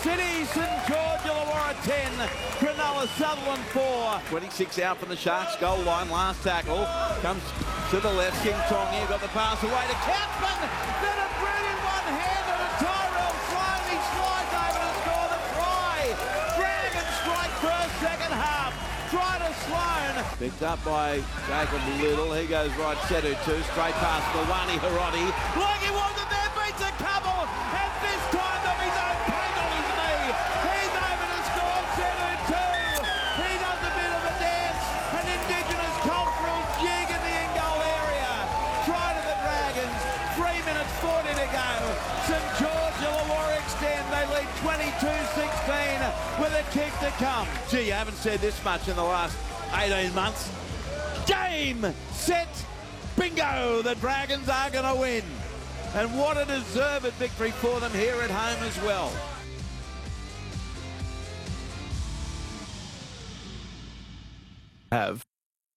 City, St George Illawarra 10, Cronulla Sutherland 4. 26 out from the Sharks goal line, last tackle. Comes to the left, King Tong here, got the pass away to Katzman. Then a brilliant one-hander to Tyrell Sloan. He slides over to score the try. Dragons strike first, second half. Try to Sloan. Picked up by Jacob Little. He goes right, Setu 2, straight past Mawani Hiroti. Like he wasn't there, beats a couple. And this time of his own paint on his knee. He's over to score, Setu 2. He does a bit of a dance. An Indigenous cultural jig in the in-goal area. Try to the Dragons. 3 minutes 40 to go. St George Illawarra extend. They lead 22-16 with a kick to come. Gee, I haven't said this much in the last 18 months. Game, set, bingo! The Dragons are going to win. And what a deserved victory for them here at home as well. Have.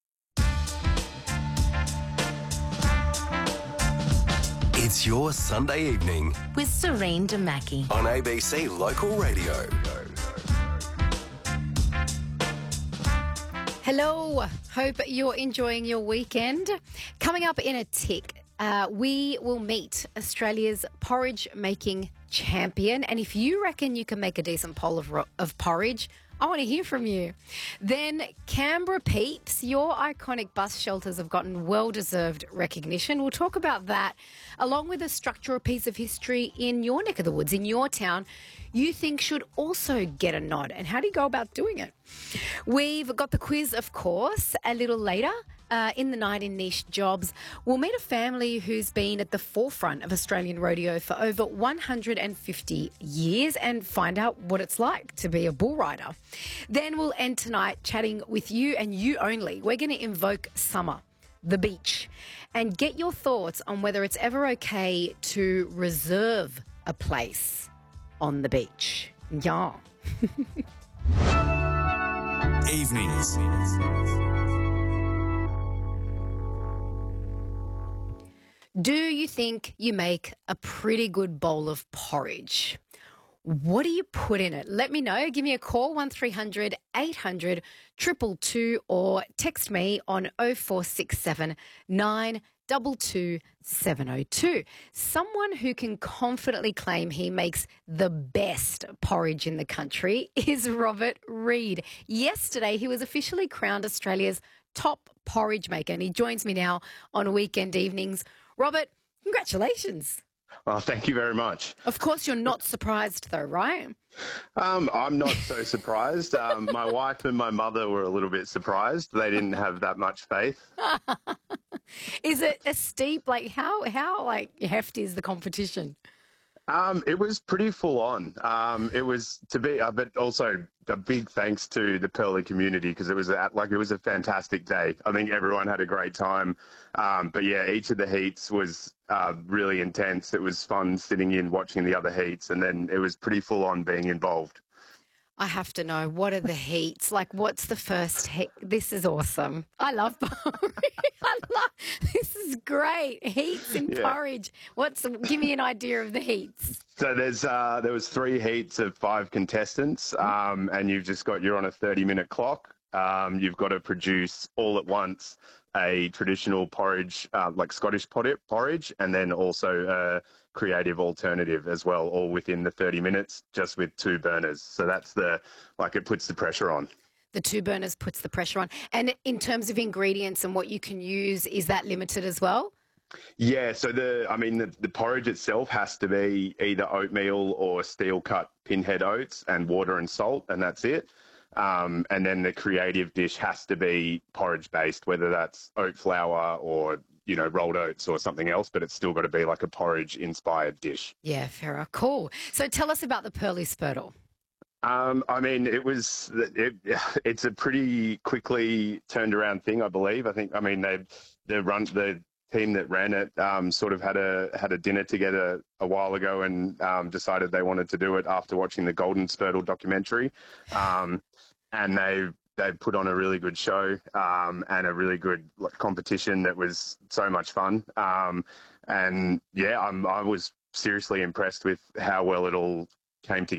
It's your Sunday evening with Serene Damaki on ABC Local Radio. Hello, hope you're enjoying your weekend. Coming up in a tick, we will meet Australia's porridge making champion. And if you reckon you can make a decent bowl of porridge, I want to hear from you. Then Canberra Peeps, your iconic bus shelters have gotten well-deserved recognition. We'll talk about that, along with a structural piece of history in your neck of the woods, in your town, you think should also get a nod. And how do you go about doing it? We've got the quiz, of course, a little later. In the night in Niche Jobs, we'll meet a family who's been at the forefront of Australian rodeo for over 150 years and find out what it's like to be a bull rider. Then we'll end tonight chatting with you and you only. We're going to invoke summer, the beach, and get your thoughts on whether it's ever okay to reserve a place on the beach. Yeah. Evenings. Do you think you make a pretty good bowl of porridge? What do you put in it? Let me know. Give me a call, 1300 800 222, or text me on 0467 922 702. Someone who can confidently claim he makes the best porridge in the country is Robert Reid. Yesterday, he was officially crowned Australia's top porridge maker, and he joins me now on weekend evenings. Robert, congratulations. Well, thank you very much. Of course, you're not surprised though, right? I'm not so surprised. My wife and my mother were a little bit surprised. They didn't have that much faith. Is it a steep, like how hefty is the competition? It was pretty full on. It was but also a big thanks to the Pearly community because it was a fantastic day. I think everyone had a great time. But yeah, each of the heats was really intense. It was fun sitting in watching the other heats, and then it was pretty full on being involved. I have to know, what are the heats? Like, what's the first heat? This is awesome. I love porridge. This is great. Heats in porridge. Give me an idea of the heats. So there was 3 heats of 5 contestants, and you're on a 30-minute clock. You've got to produce all at once a traditional porridge, like Scottish porridge, and then also a creative alternative as well, all within the 30 minutes, just with 2 burners. So that's it puts the pressure on. The 2 burners puts the pressure on. And in terms of ingredients and what you can use, is that limited as well? Yeah, so the porridge itself has to be either oatmeal or steel-cut pinhead oats and water and salt, and that's it. And then the creative dish has to be porridge-based, whether that's oat flour or, rolled oats or something else, but it's still got to be like a porridge-inspired dish. Yeah, fair. Cool. So tell us about the Pearly Spurtle. It's a pretty quickly turned around thing, I believe. The team that ran it sort of had a dinner together a while ago and decided they wanted to do it after watching the Golden Spurtle documentary. And they put on a really good show and a really good competition that was so much fun. I was seriously impressed with how well it all came together.